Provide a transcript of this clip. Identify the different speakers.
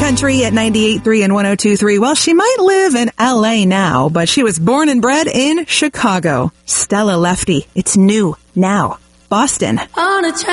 Speaker 1: Country at 98.3 and 102.3. Well, she might live in L.A. now, but she was born and bred in Chicago. Stella Lefty. It's new now. Boston.
Speaker 2: On a